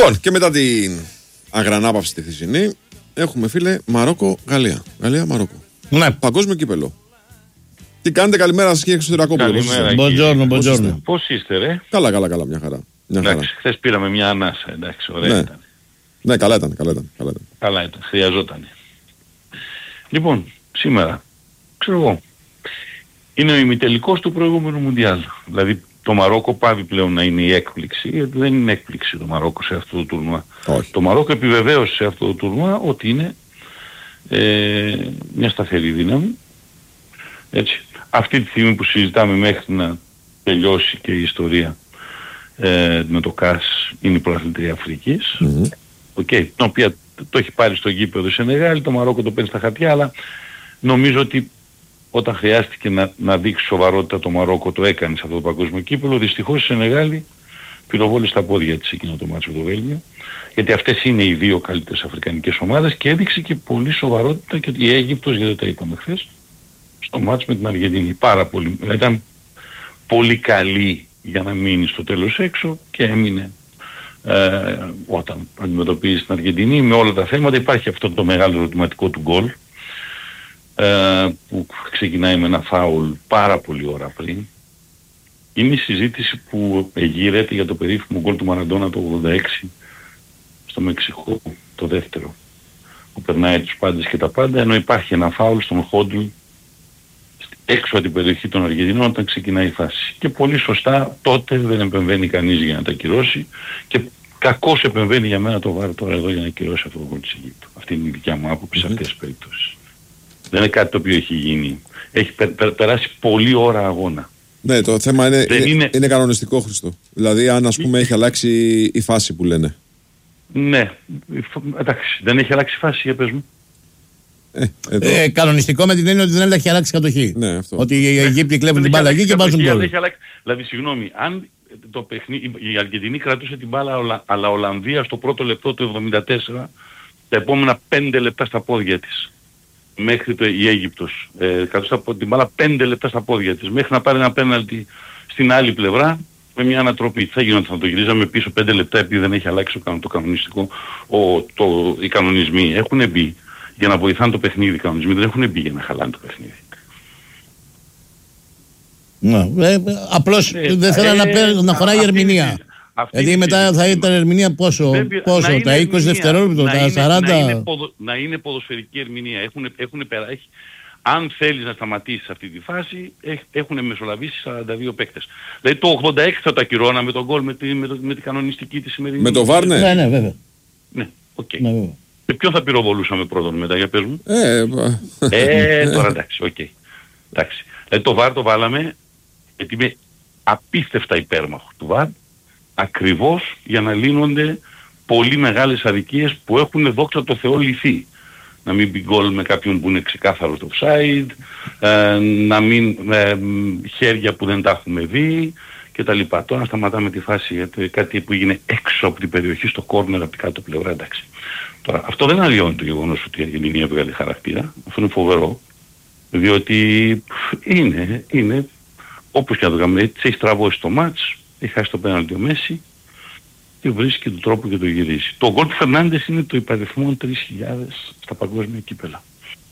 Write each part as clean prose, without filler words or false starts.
Λοιπόν, και μετά την αγρανάπαυση τη χθεσινή, έχουμε φίλε Μαρόκο-Γαλλία. Γαλλία-Μαρόκο. Ναι. Παγκόσμιο κύπελο. Τι κάνετε, καλημέρα σας κύριε Εξωτερακόπουλο. Μποντζόρνο. Πώς είστε, ρε? Καλά, μια χαρά. Εντάξει, χθες πήραμε μια ανάσα, εντάξει, ωραία ήταν. Ναι, καλά ήταν. Καλά ήταν, χρειαζόταν. Λοιπόν, σήμερα, ξέρω εγώ, είναι ο ημιτελικός του προηγούμενου Μουντιάλ. Δηλαδή το Μαρόκο πάβει πλέον να είναι η έκπληξη, γιατί δεν είναι έκπληξη το Μαρόκο σε αυτό το τουρνουά. Το Μαρόκο επιβεβαίωσε σε αυτό το τουρνουά ότι είναι μια σταθερή δύναμη. Έτσι. Αυτή τη στιγμή που συζητάμε μέχρι να τελειώσει και η ιστορία με το ΚΑΣ είναι η πρωταθλήτρια Αφρικής, την οποία το έχει πάρει στο γήπεδο η Σενεγάλη, το Μαρόκο το παίρνει στα χαρτιά, αλλά νομίζω ότι όταν χρειάστηκε να δείξει σοβαρότητα το Μαρόκο το έκανε σε αυτό το παγκόσμιο κύπελλο. Δυστυχώς η Σενεγάλη πυροβόλησε στα πόδια της εκείνο το μάτσο με το Βέλγιο, γιατί αυτές είναι οι δύο καλύτερες αφρικανικές ομάδες, και έδειξε και πολύ σοβαρότητα και η Αίγυπτος, γιατί τα είπαμε χθες, στο μάτσο με την Αργεντινή. Πάρα πολύ, ήταν πολύ καλή για να μείνει στο τέλος έξω και έμεινε όταν αντιμετωπίζει την Αργεντινή με όλα τα θέματα. Υπάρχει αυτό το μεγάλο ερωτηματικό του γκολ, που ξεκινάει με ένα φάουλ πάρα πολύ ώρα πριν. Είναι η συζήτηση που εγείρεται για το περίφημο γκολ του Μαραντόνα το 86 στο Μεξικό, το δεύτερο, που περνάει τους πάντες και τα πάντα, ενώ υπάρχει ένα φάουλ στον Χόντλ έξω από την περιοχή των Αργεντινών όταν ξεκινάει η φάση. Και πολύ σωστά τότε δεν επεμβαίνει κανείς για να τα ακυρώσει, και κακώς επεμβαίνει για μένα το ΒΑΡ τώρα εδώ για να ακυρώσει αυτό το γκολ της Αιγύπτου. Αυτή είναι η δικιά μου άποψη σε αυτές τις περιπτώσεις. Δεν είναι κάτι το οποίο έχει γίνει. Έχει περάσει πολλή ώρα αγώνα. Ναι, το θέμα είναι κανονιστικό, Χριστό. Δηλαδή αν ας πούμε έχει αλλάξει η φάση που λένε. Ναι, εντάξει, δεν έχει αλλάξει η φάση, για πες μου. Κανονιστικό με την έννοια ότι δεν έχει αλλάξει κατοχή. Ναι, αυτό. Ότι οι Αιγύπτιοι κλέβουν την μπάλα εκεί και βάζουν γκολ. Δηλαδή, συγγνώμη, αν το παιχνίδι, η Αργεντινή κρατούσε την μπάλα, αλλά Ολλανδία στο πρώτο λεπτό του 74, τα επόμενα 5 λεπτά στα πόδια της, μέχρι η Αίγυπτος, κρατούσε την μπάλα 5 λεπτά στα πόδια της, μέχρι να πάρει ένα πέναλτι στην άλλη πλευρά με μια ανατροπή. Τι θα γινόταν, θα το γυρίζαμε πίσω 5 λεπτά επειδή δεν έχει αλλάξει το κανονιστικό. Οι κανονισμοί έχουν μπει για να βοηθάνε το παιχνίδι, οι κανονισμοί δεν έχουν μπει για να χαλάνε το παιχνίδι. Απλώς δεν θέλω να χωράει η ερμηνεία. Δηλαδή μετά θα ήταν ερμηνεία πόσο, τα 20 δευτερόλεπτα, τα 40. Να είναι ποδοσφαιρική ερμηνεία. Έχουν περάσει. Αν θέλεις να σταματήσεις αυτή τη φάση, έχουν μεσολαβήσει 42 παίκτες. Δηλαδή το 86 θα το ακυρώναμε με τον γκολ με την κανονιστική της σημερινή. Με το ΒΑΡ, ναι. Ναι, βέβαια. Ναι, οκ. Και ποιον θα πυροβολούσαμε πρώτον μετά, για πες μου. Τώρα εντάξει, οκ. Εντάξει. Δηλαδή το ΒΑΡ το βάλαμε, γιατί είμαι απίστευτα υπέρμαχο του ΒΑΡ, ακριβώς για να λύνονται πολύ μεγάλες αδικίες που έχουν, δόξα τω Θεώ, λυθεί. Να μην μπει γκολ με κάποιον που είναι ξεκάθαρο στο offside, να μην χέρια που δεν τα έχουμε δει κτλ. Τώρα σταματάμε τη φάση γιατί κάτι που έγινε έξω από την περιοχή, στο κόρνερ από την κάτω πλευρά, εντάξει. Τώρα αυτό δεν αλλοιώνει το γεγονός ότι η Αργεντινή έβγαλε χαρακτήρα. Αυτό είναι φοβερό, διότι είναι όπως και να το κάνουμε, έτσι έχει στραβώσει το μάτς, έχει χάσει το πέναλτι ο Μέση και βρίσκει τον τρόπο και το γυρίζει. Το γκολ του Φερνάντες είναι το υπαριθμό 3.000 στα παγκόσμια κύπελλα.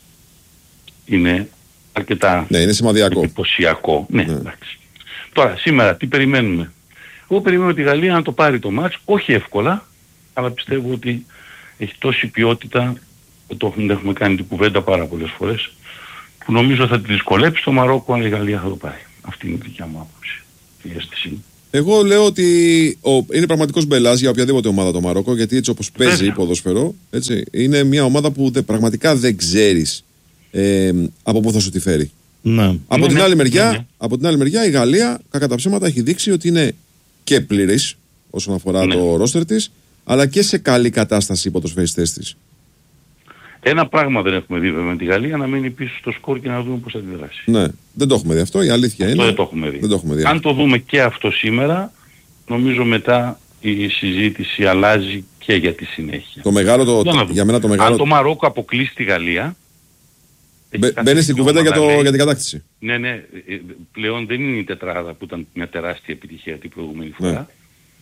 Είναι αρκετά εντυπωσιακό. Ναι, εντάξει. Τώρα, σήμερα τι περιμένουμε. Εγώ περιμένω τη Γαλλία να το πάρει το μάτς, όχι εύκολα, αλλά πιστεύω ότι έχει τόση ποιότητα, το έχουμε κάνει την κουβέντα πάρα πολλές φορές, που νομίζω θα τη δυσκολέψει το Μαρόκο αν η Γαλλία θα το πάρει. Αυτή είναι η δικιά μου άποψη, η αίσθηση. Εγώ λέω ότι είναι πραγματικός μπελάς για οποιαδήποτε ομάδα το Μαρόκο, γιατί έτσι όπως παίζει ποδόσφαιρο, έτσι, είναι μια ομάδα που πραγματικά δεν ξέρεις από πού θα σου τη φέρει. Ναι. Από την άλλη μεριά η Γαλλία κακά τα ψέματα έχει δείξει ότι είναι και πλήρης όσον αφορά το ρόστερ της, αλλά και σε καλή κατάσταση οι ποδοσφαιριστές της. Ένα πράγμα δεν έχουμε δει με τη Γαλλία, να μείνει πίσω στο σκορ και να δούμε πώς θα αντιδράσει. Ναι, δεν το έχουμε δει αυτό, η αλήθεια είναι. Δεν το έχουμε δει. Αν το δούμε και αυτό σήμερα, νομίζω μετά η συζήτηση αλλάζει και για τη συνέχεια. Για μένα το μεγάλο... Αν το Μαρόκο αποκλείσει τη Γαλλία... Μπαίνει στην κουβέντα για την κατάκτηση. Ναι, πλέον δεν είναι η τετράδα που ήταν μια τεράστια επιτυχία την προηγούμενη φορά.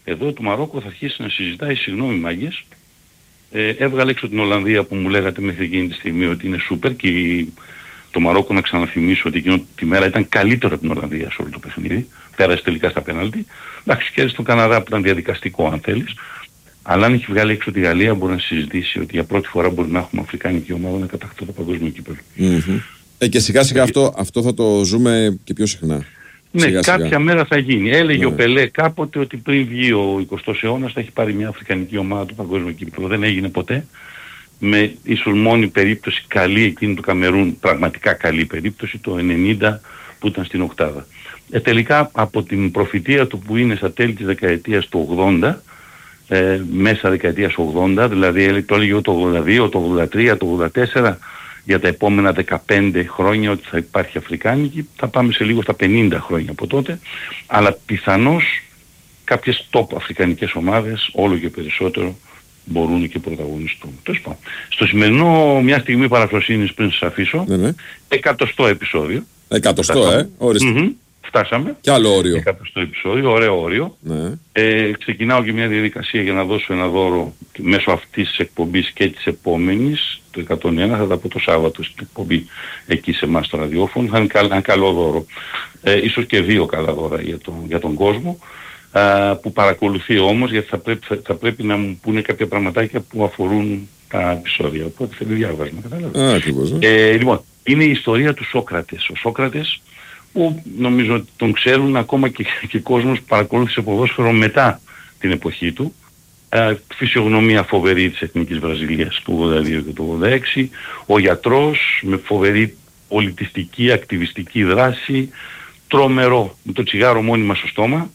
εδώ το Μαρόκο θα αρχίσει να συζητάει, συγγνώμη μάγκες, έβγαλε έξω την Ολλανδία που μου λέγατε μέχρι εκείνη τη στιγμή ότι είναι σούπερ και το Μαρόκο, να ξαναθυμίσω ότι εκείνη τη μέρα ήταν καλύτερο από την Ολλανδία σε όλο το παιχνίδι, πέρασε τελικά στα πέναλτι. Εντάξει, κέρδισε τον Καναδά που ήταν διαδικαστικό αν θέλεις, αλλά αν έχει βγάλει έξω τη Γαλλία μπορεί να συζητήσει ότι για πρώτη φορά μπορεί να έχουμε αφρικάνικη ομάδα να κατακτώ το παγκόσμιο κύπελλο. Και σιγά σιγά αυτό θα το ζούμε και πιο συχνά. Ναι, σιγά, κάποια σιγά. μέρα θα γίνει. Έλεγε ο Πελέ κάποτε ότι πριν βγει ο 20ος αιώνας θα έχει πάρει μια αφρικανική ομάδα του παγκόσμιου κύπελλου. Δεν έγινε ποτέ. Με ίσως μόνη περίπτωση καλή εκείνη του Καμερούν, πραγματικά καλή περίπτωση, το 90 που ήταν στην οκτάδα. Τελικά από την προφητεία του που είναι στα τέλη της δεκαετίας του 80, μέσα δεκαετίας 80, δηλαδή το έλεγε το 82, το 83, το 84, για τα επόμενα 15 χρόνια ότι θα υπάρχει αφρικάνικη, θα πάμε σε λίγο στα 50 χρόνια από τότε, αλλά πιθανώς κάποιες top αφρικανικές ομάδες όλο και περισσότερο μπορούν και πρωταγωνιστούν. Τέλος πάντων. Στο σημερινό, μια στιγμή παραφροσύνης πριν σας αφήσω, 100ο επεισόδιο. 100ο, ορίστε. Φτάσαμε. Κι άλλο όριο. 100ο επεισόδιο, ωραίο όριο. Ναι. Ξεκινάω και μια διαδικασία για να δώσω ένα δώρο μέσω αυτής της εκπομπής και της επόμενης, το 101, θα τα πω το Σάββατο στην εκπομπή εκεί σε εμάς στο ραδιόφωνο. Θα είναι ένα καλό δώρο. Ίσως και 2 καλά δώρα για τον κόσμο. Που παρακολουθεί όμως, γιατί θα πρέπει να μου πούνε κάποια πραγματάκια που αφορούν τα επεισόδια. Οπότε θέλει διάβασμα, κατάλαβες. Λοιπόν, είναι η ιστορία του Σόκρατες. Ο Σόκρατες, που νομίζω ότι τον ξέρουν ακόμα και κόσμος που παρακολούθησε ποδόσφαιρο μετά την εποχή του. Φυσιογνωμία φοβερή της Εθνικής Βραζιλίας του 82 και του 86. Ο γιατρός με φοβερή πολιτιστική, ακτιβιστική δράση. Τρομερό, με το τσιγάρο μόνιμα στο στόμα.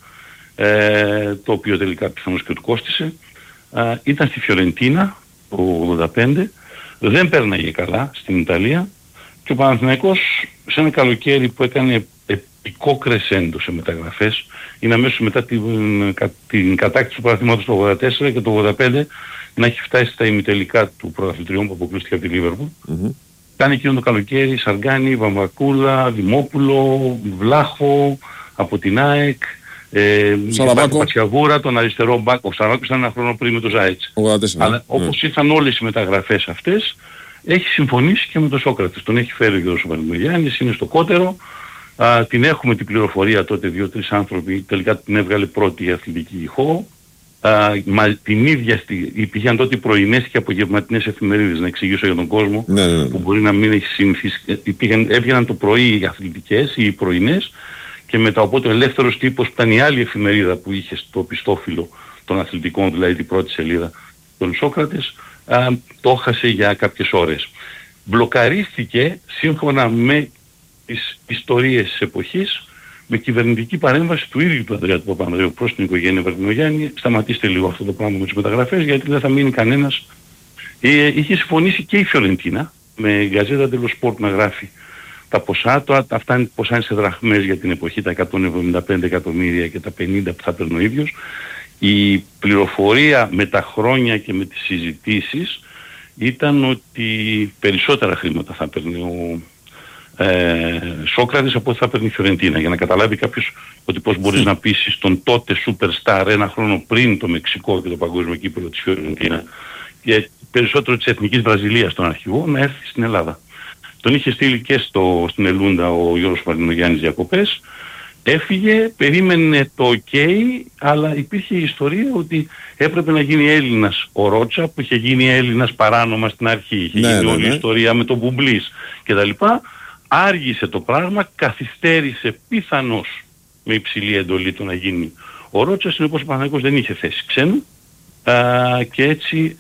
Το οποίο τελικά πιθανώς και του κόστισε. Ήταν στη Φιωρεντίνα το 85, δεν πέρναγε καλά στην Ιταλία και ο Παναθηναϊκός σε ένα καλοκαίρι που έκανε επικό κρεσέντο σε μεταγραφές, είναι αμέσως μετά την κατάκτηση του πρωταθλήματος το 84 και το 85 να έχει φτάσει στα ημιτελικά του πρωταθλητριών που αποκλείστηκε από τη Λίβερπουλ. Ήταν εκείνο το καλοκαίρι Σαργκάνη, Βαμβακούλα, Δημόπουλο, Βλάχο από την ΑΕΚ, τον Πατσιαβούρα, τον αριστερό μπακ. Ο Σαραβάκος ήταν ένα χρόνο πριν με τον Ζάιτς. Αλλά όπως ήρθαν όλες οι μεταγραφές αυτές, έχει συμφωνήσει και με τον Σόκρατες. Τον έχει φέρει ο Γιώργος Βαρδινογιάννης, είναι στο κότερο. Την έχουμε την πληροφορία τότε, 2-3 άνθρωποι, τελικά την έβγαλε πρώτη η αθλητική ηχό. Την ίδια υπήρχαν τότε πρωινές και απογευματινές εφημερίδες, να εξηγήσω για τον κόσμο, που μπορεί να μην έχει συνηθίσει. Έβγαιναν το πρωί οι αθλητικές ή οι πρωινές, και μετά οπότε ο Ελεύθερος Τύπος που ήταν η άλλη εφημερίδα που είχε στο πιστόφυλλο των αθλητικών, δηλαδή την πρώτη σελίδα των Σόκρατες, το έχασε για κάποιες ώρες. Μπλοκαρίστηκε σύμφωνα με τις ιστορίες της εποχής, με κυβερνητική παρέμβαση του ίδιου του Ανδρέα του Παπανδρέου προς την οικογένεια Βαρδινογιάννη. Σταματήστε λίγο αυτό το πράγμα με τις μεταγραφές, γιατί δεν θα μείνει κανένας. Είχε συμφωνήσει και η Φιωρεντίνα με Γκαζέτα dello Sport να γράφει τα ποσά. Αυτά είναι ποσά σε δραχμές για την εποχή, τα 175 εκατομμύρια και τα 50 που θα παίρνει ο ίδιος. Η πληροφορία με τα χρόνια και με τις συζητήσεις ήταν ότι περισσότερα χρήματα θα παίρνει ο Σόκρατες από ό,τι θα παίρνει η Φιωρεντίνα. Για να καταλάβει κάποιος ότι πώς μπορείς να πείσεις τον τότε superstar ένα χρόνο πριν το Μεξικό και το παγκόσμιο κύπελλο της Φιωρεντίνα και περισσότερο της Εθνικής Βραζιλίας τον αρχηγό να έρθει στην Ελλάδα. Τον είχε στείλει και στην Ελούντα ο Γιώργος Βαρδινογιάννης διακοπές. Έφυγε, περίμενε το OK, αλλά υπήρχε η ιστορία ότι έπρεπε να γίνει Έλληνας ο Ρότσα, που είχε γίνει Έλληνας παράνομα στην αρχή. Είχε γίνει όλη η ιστορία με τον Μπουμπλής κτλ. Άργησε το πράγμα, καθυστέρησε πιθανώς με υψηλή εντολή του να γίνει ο Ρότσα, συνεπώς ο Παναθηναϊκός δεν είχε θέση ξένου και έτσι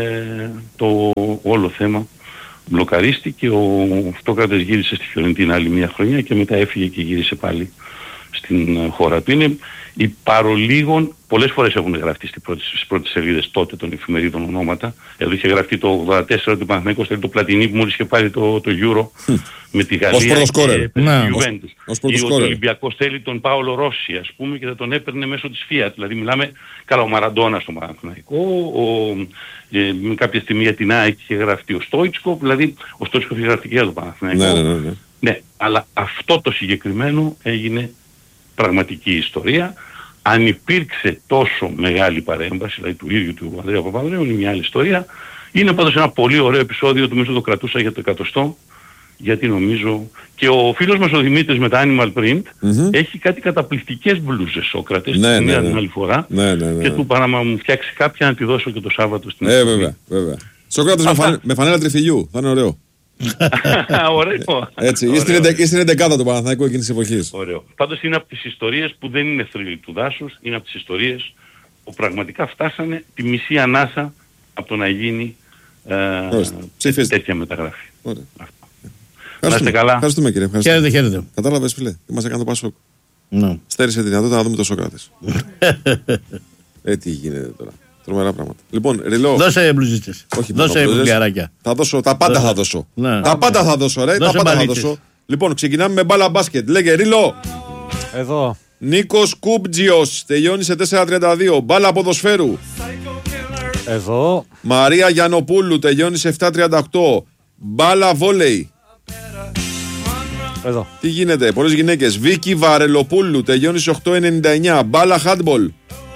το όλο θέμα μπλοκαρίστηκε. Ο Σόκρατες γύρισε στη Φιωρεντίνα άλλη μια χρονιά και μετά έφυγε και γύρισε πάλι στην χώρα του. Είναι οι παρολίγων, πολλές φορές έχουν γραφτεί στις πρώτες σελίδες τότε των εφημερίδων ονόματα. Εδώ είχε γραφτεί το 84 ότι ο Παναθηναϊκός θέλει το Πλατινί που μόλις είχε πάρει το Euro με τη Γαλλία και τη Juventus. Ή ο Ολυμπιακός θέλει τον Πάολο Ρώση, ας πούμε, και θα τον έπαιρνε μέσω της Fiat. Δηλαδή μιλάμε, καλά, ο Μαραντόνα στο Παναθηναϊκό, με κάποια στιγμή για την ΑΕΚ είχε γραφτεί ο Στόιτσκο, δηλαδή ο Στόιτσκο είχε γραφτεί και για το Παναθηναϊκό. Ναι, αλλά αυτό το συγκεκριμένο έγινε πραγματική ιστορία. Αν υπήρξε τόσο μεγάλη παρέμβαση, δηλαδή του ίδιου του Ανδρέα Παπανδρέου, είναι μια άλλη ιστορία. Είναι πάντως ένα πολύ ωραίο επεισόδιο, νομίζω το κρατούσα για το 100, γιατί νομίζω και ο φίλος μας ο Δημήτρης με τα Animal Print έχει κάτι καταπληκτικές μπλούζες Σόκρατες, την άλλη φορά, και του είπα να μου φτιάξει κάποια να τη δώσω και το Σάββατο στην Ελλάδα. Βέβαια. Σόκρατες με φανέλα τριφυλιού, θα είναι ωραίο. Ωραίο. Έτσι, ή στην 11η του Παναθηναϊκού εκείνης της εποχής. Ωραίο. Πάντως είναι από τις ιστορίες που δεν είναι θρύλοι του δάσους, είναι από τις ιστορίες που πραγματικά φτάσανε τη μισή ανάσα από το να γίνει τέτοια μεταγραφή. Να είστε καλά. Ευχαριστούμε κύριε. Χαίρετε. Κατάλαβες φίλε, μας έκανε το Πασόκ. Στέρισε τη δυνατότητα να δούμε το Σόκρατες. Τι γίνεται τώρα. Τρομερά πράγματα. Λοιπόν, Ριλό. Δώσε μπλουζίτσες. Όχι, δώσε μπλουζιαράκια. Θα δώσω, τα πάντα θα δώσω. Τα πάντα θα δώσω, ρε. Τα πάντα θα δώσω. Λοιπόν, ξεκινάμε με μπάλα μπάσκετ. Λέγε Ριλό. Εδώ. Νίκος Κούμπτζιος τελειώνει σε 4.32. Μπάλα ποδοσφαίρου. Εδώ. Μαρία Γιαννοπούλου τελειώνει σε 7.38. Μπάλα βόλεϊ. Εδώ. Τι γίνεται, πολλές γυναίκες. Βίκη Βαρελοπούλου τελειώνει σε 8.99. Μπάλα handball.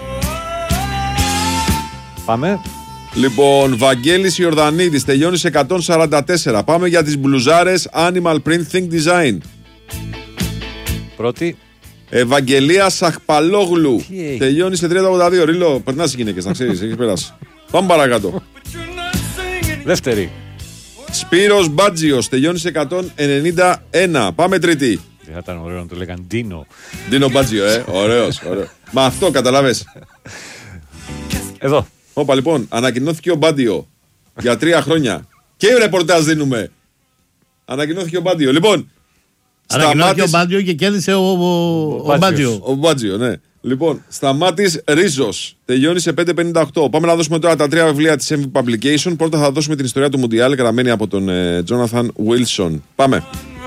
Πάμε. Λοιπόν, Βαγγέλης Ιορδανίδης τελειώνει σε 144. Πάμε για τις μπλουζάρες Animal Print Think Design. Πρώτη. Ευαγγελία Σαχπαλόγλου τελειώνει σε 30.82. Ρίλο, περνάς οι γυναίκες, να ξέρεις, έχεις περάσει. Πάμε παρακάτω. Δεύτερη. Σπύρος Μπάτζιος τελειώνει σε 191. Πάμε τρίτη. Δεν θα ήταν ωραίο να το λέγαν Ντίνο. Ντίνο Μπάτζιο, ωραίος. Μα αυτό καταλάβες. Εδώ. Όπα λοιπόν, ανακοινώθηκε ο Μπάντιο για 3 χρόνια. Και ρεπορτάζ δίνουμε. Ανακοινώθηκε ο Μπάντιο. Λοιπόν, ανακοινώθηκε ο Μπάντιο και κέρδισε ο Μπάντιο. Ο Μπάντιο, ναι. Λοιπόν, Σταμάτης Ρίζος τελειώνει σε 5.58. Πάμε να δώσουμε τώρα τα 3 βιβλία της MV Publication. Πρώτα θα δώσουμε την ιστορία του Μουντιάλ, γραμμένη από τον Jonathan Wilson. Πάμε.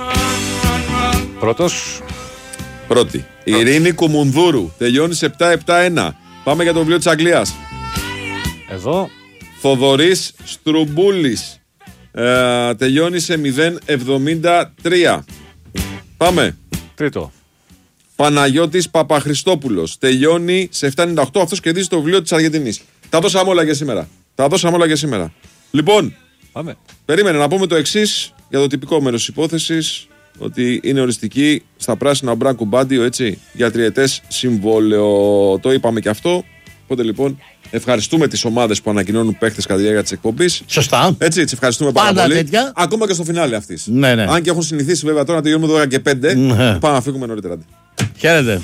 Πρώτη. Ειρήνη Κουμουνδούρου τελειώνει σε 7.71. Πάμε για το βιβλίο της Αγγλίας. Εδώ. Θοδωρής Στρουμπούλης τελειώνει σε 0.73. Πάμε. Τρίτο. Παναγιώτης Παπαχριστόπουλος τελειώνει σε 7.98. Αυτός κερδίζει το βιβλίο της Αργεντινής. Τα δώσαμε όλα για σήμερα. Λοιπόν, πάμε. Περίμενε να πούμε το εξής για το τυπικό μέρος της υπόθεσης, ότι είναι οριστική στα πράσινα ο Μπραν Κουμπάντιο, έτσι, για 3ετές συμβόλαιο. Το είπαμε και αυτό. Οπότε λοιπόν, ευχαριστούμε τις ομάδες που ανακοινώνουν παίχτες κατά τη διάρκεια της εκπομπής. Σωστά. Έτσι, τις ευχαριστούμε πάρα πολύ. Τέτοια. Ακόμα και στο φινάλε αυτής. Ναι. Αν και έχουν συνηθίσει βέβαια τώρα να τελειώνουμε 12 και 5, ναι. Πάμε να φύγουμε νωρίτερα. Χαίρετε.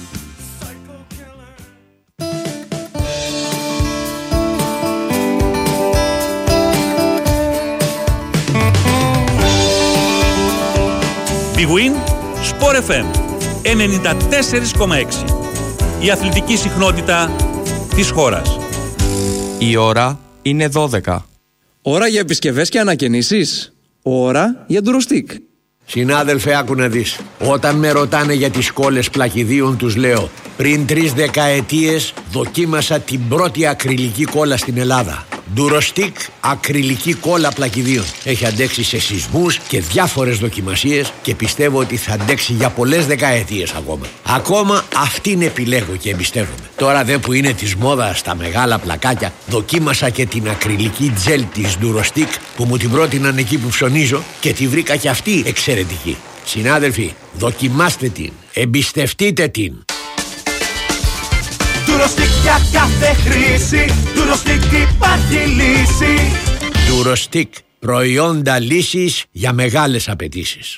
Big Win, Sport FM 94,6. Η αθλητική συχνότητα της χώρας. Η ώρα είναι 12. Ώρα για επισκευές και ανακαινήσεις. Ώρα για ντουροστικ. Συνάδελφε, άκου να δεις. Όταν με ρωτάνε για τις κόλλες πλακιδίων, τους λέω: πριν 3 δεκαετίες δοκίμασα την πρώτη ακριλική κόλλα στην Ελλάδα. Ντουροστικ ακριλική κόλλα πλακιδίων. Έχει αντέξει σε σεισμούς και διάφορες δοκιμασίες και πιστεύω ότι θα αντέξει για πολλές δεκαετίες ακόμα. Ακόμα αυτήν επιλέγω και εμπιστεύομαι. Τώρα δε που είναι της μόδας στα μεγάλα πλακάκια, δοκίμασα και την ακριλική τζέλ της Ντουροστικ που μου την πρότειναν εκεί που ψωνίζω και τη βρήκα και αυτή εξαιρετική. Συνάδελφοι, δοκιμάστε την, εμπιστευτείτε την. Ντουροστικ για κάθε χρήση, Ντουροστικ υπάρχει λύση. Ντουροστικ, προϊόντα λύσης για μεγάλες απαιτήσεις.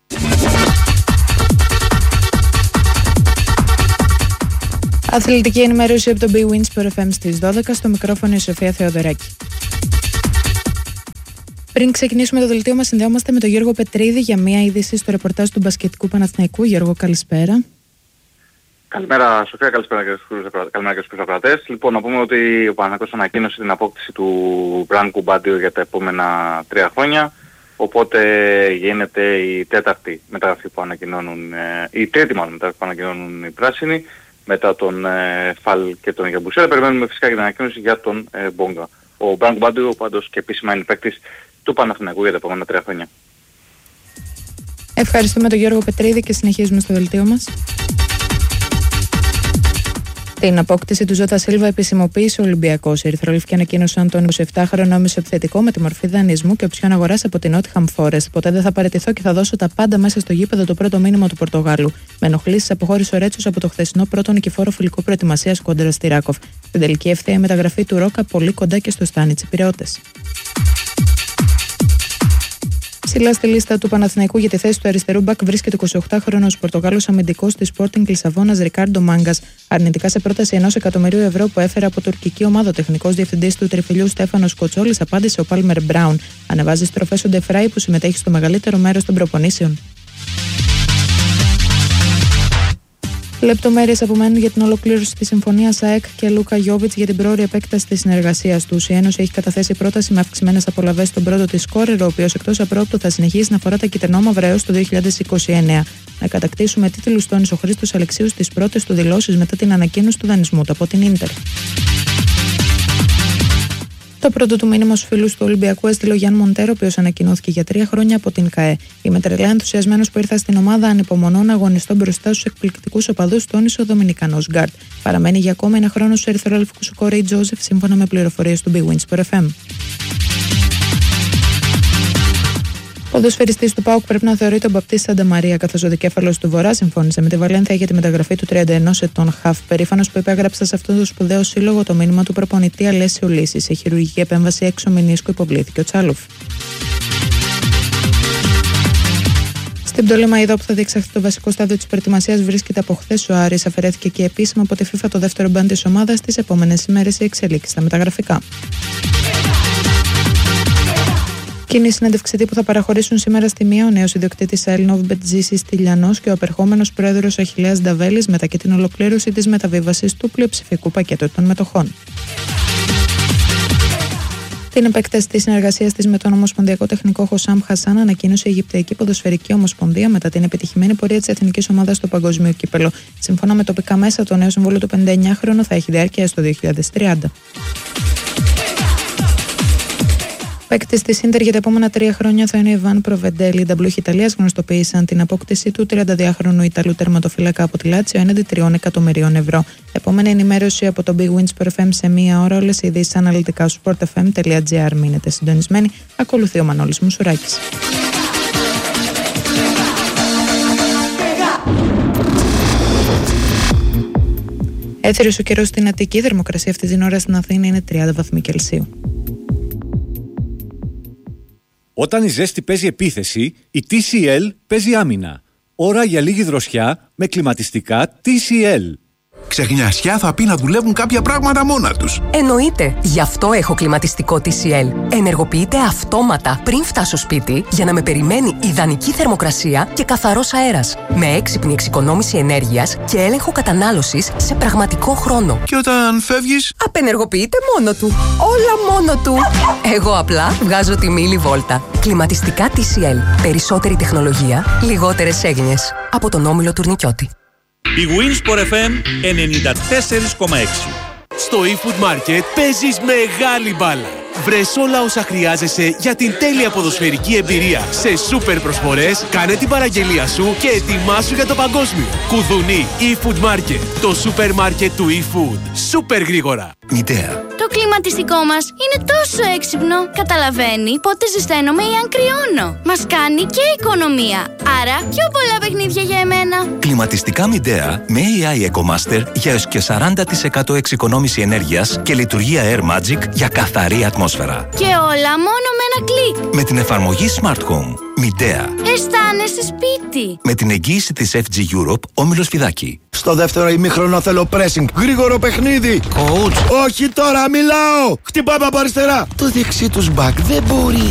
Αθλητική ενημέρωση από το Big Win Sport FM στις 12, στο μικρόφωνο η Σοφία Θεοδωράκη. Πριν ξεκινήσουμε το δελτίο μας, συνδεόμαστε με τον Γιώργο Πετρίδη για μια είδηση στο ρεπορτάζ του μπασκετικού Παναθηναϊκού. Γιώργο, καλησπέρα. Καλημέρα Σοφία, καλημέρα και στους ακροατές. Λοιπόν, να πούμε ότι ο Παναθηναϊκός ανακοίνωσε την απόκτηση του Μπραν Κουμπάντιο για τα επόμενα 3 χρόνια. Οπότε γίνεται η τέταρτη μεταγραφή που ανακοινώνουν, η τρίτη μάλλον μεταγραφή που ανακοινώνουν οι πράσινοι, μετά τον Φαλ και τον Γιαμπουσέλα. Περιμένουμε φυσικά και την ανακοίνωση για τον Μπόγκα. Ο Μπραν Κουμπάντιο πάντως και επίσημα είναι παίκτης του Παναθηναϊκού για τα επόμενα 3 χρόνια. Ευχαριστούμε τον Γιώργο Πετρίδη και συνεχίζουμε στο δελτίο μας. Την απόκτηση του Ζώτα Σίλβα επισημοποίησε ο Ολυμπιακός. Οι ερυθρόλευκοι ανακοίνωσαν τον 27χρονο μεσοεπιθετικό με τη μορφή δανεισμού και οψιόν αγοράς από την Nottingham Forest. Ποτέ δεν θα παραιτηθώ και θα δώσω τα πάντα μέσα στο γήπεδο, το πρώτο μήνυμα του Πορτογάλου. Με ενοχλήσεις αποχώρησε ο Ρέτσος από το χθεσινό πρώτο νικηφόρο φιλικό προετοιμασίας κόντρα στη Ράκοφ. Στην τελική ευθεία μεταγραφή του Ρόκα πολύ κοντά και στο Στάνιτς οι Πειραιώτες. Ψηλά στη λίστα του Παναθηναϊκού για τη θέση του αριστερού μπακ βρίσκεται ο 28χρονος Πορτογάλος αμυντικός της Sporting Λισαβόνας Ρικάρντο Μάγκας. Αρνητικά σε πρόταση 1 εκατομμυρίου ευρώ που έφερε από τουρκική ομάδα ο τεχνικός διευθυντής του τριφυλιού Στέφανος Κοτσόλης, απάντησε ο Πάλμερ Μπράουν. Ανεβάζει στροφές ο Ντεφράι που συμμετέχει στο μεγαλύτερο μέρος των προπονήσεων. Λεπτομέρειες απομένουν για την ολοκλήρωση της συμφωνίας ΑΕΚ και Λούκα Γιόβιτς για την πρόωρη επέκταση της συνεργασίας τους. Η Ένωση έχει καταθέσει πρόταση με αυξημένες απολαβές στον πρώτο της σκόρερ, ο οποίος εκτός απρόπτου θα συνεχίσει να φορά τα κυτρινόμαυρα έως το 2029. Να κατακτήσουμε τίτλους τόνισε ο Χρήστος Αλεξίου στις πρώτες του δηλώσεις μετά την ανακοίνωση του δανεισμού του από την Ίντερ. Το πρώτο του μήνυμα στους φίλους του Ολυμπιακού έστειλε ο Γιάνν Μοντέρο, ο οποίος ανακοινώθηκε για 3 χρόνια από την ΚΑΕ. Είμαι τρελά ενθουσιασμένος που ήρθα στην ομάδα, ανυπομονώ να αγωνιστώ μπροστά στους εκπληκτικούς οπαδούς, τόνισε ο Δομινικανός γκάρντ. Παραμένει για ακόμα ένα χρόνο στους ερυθρόλευκους ο Κορέι Τζόζεφ, σύμφωνα με πληροφορίες του Big Win Sport FM. Ο ποδοσφαιριστής του ΠΑΟΚ πρέπει να θεωρεί τον Μπαπτίστα Σανταμαρία, καθώς ο δικέφαλος του Βορρά συμφώνησε με τη Βαλένθια για τη μεταγραφή του 31 ετών χαφ. Περήφανος που υπέγραψε σε αυτόν τον σπουδαίο σύλλογο το μήνυμα του προπονητή Αλέσιο Λύση. Σε χειρουργική επέμβαση έξω μηνίσκου υποβλήθηκε ο Τσάλοφ. Στην Πτολέμα είδα που θα διεξαχθεί το βασικό στάδιο της προετοιμασίας βρίσκεται από χθες. Ο Άρης αφαιρέθηκε και επίσημα από τη FIFA το δεύτερο μπαν της ομάδας. Τις επόμενες ημέρες η εξέλιξη στα μεταγραφικά. Κοινή συνέντευξη τύπου θα παραχωρήσουν σήμερα στη μία ο νέος ιδιοκτήτης Έλληνο Μπετζήσης Τηλιανός και ο απερχόμενος πρόεδρος Αχιλλέας Νταβέλης μετά και την ολοκλήρωση της μεταβίβασης του πλειοψηφικού πακέτου των μετοχών. Την επέκταση της συνεργασίας της με τον Ομοσπονδιακό Τεχνικό Χοσάμ Χασάν ανακοίνωσε η Αιγυπτιακή Ποδοσφαιρική Ομοσπονδία μετά την επιτυχημένη πορεία της εθνικής ομάδας στο Παγκόσμιο Κύπελλο. Σύμφωνα με τοπικά μέσα, το νέο συμβόλαιο του 59χρονου θα έχει διάρκεια στο 2030. Παίκτης της Ίντερ για τα επόμενα 3 χρόνια θα είναι ο Ιβάν Προβεντέλη. Οι ταμπλούχοι Ιταλίας γνωστοποίησαν την απόκτησή του 32χρονου Ιταλού τερματοφύλακα από τη Λάτσιο έναντι 3 εκατομμυρίων ευρώ. Επόμενη ενημέρωση από το Big Win Sport FM σε 1 ώρα. Όλες οι ειδήσεις αναλυτικά στο sportfm.gr. Μείνετε συντονισμένοι. Ακολουθεί ο Μανώλης Μουσουράκης. Έθριος ο καιρός στην Αττική. Η θερμοκρασία αυτή την ώρα στην Αθήνα είναι 30 βαθμοί Κελσίου. Όταν η ζέστη παίζει επίθεση, η TCL παίζει άμυνα. Ώρα για λίγη δροσιά με κλιματιστικά TCL. Ξεχνιασιά θα πει να δουλεύουν κάποια πράγματα μόνα τους. Εννοείται. Γι' αυτό έχω κλιματιστικό TCL. Ενεργοποιείται αυτόματα πριν φτάσω σπίτι για να με περιμένει ιδανική θερμοκρασία και καθαρός αέρας. Με έξυπνη εξοικονόμηση ενέργειας και έλεγχο κατανάλωσης σε πραγματικό χρόνο. Και όταν φεύγεις, απενεργοποιείται μόνο του. Όλα μόνο του. Εγώ απλά βγάζω τη μίλη βόλτα. Κλιματιστικά TCL. Περισσότερη τεχνολογία, λιγότερες έγνοιες. Από τον Όμιλο Τουρνικιώτη. Η Winsport FM 94,6. Στο eFood Market παίζεις μεγάλη μπάλα. Βρες όλα όσα χρειάζεσαι για την τέλεια ποδοσφαιρική εμπειρία. Σε σούπερ προσφορές, κάνε την παραγγελία σου και ετοιμάσου για το παγκόσμιο. Κουδουνί eFood Market, το σούπερ μάρκετ του eFood. Σούπερ γρήγορα. Μητέα. Το κλιματιστικό μας είναι τόσο έξυπνο. Καταλαβαίνει πότε ζεσταίνομαι ή αν κρυώνω. Μας κάνει και οικονομία. Άρα πιο πολλά παιχνίδια για εμένα. Κλιματιστικά Μητέα με AI EcoMaster για έως και 40% εξοικονόμηση ενέργειας και λειτουργία Air Magic για καθαρή ατμόσφαιρα. Και όλα μόνο με ένα κλικ. Με την εφαρμογή Smart Home. Μητέα. Αισθάνεσαι σπίτι. Με την εγγύηση της FG Europe, Όμιλος Φιδάκη. Στο δεύτερο ημίχρονο θέλω pressing. Γρήγορο παιχνίδι. Coach. Όχι τώρα, μιλάω. Χτυπάμε από αριστερά. Το δεξί τους μπακ δεν μπορεί.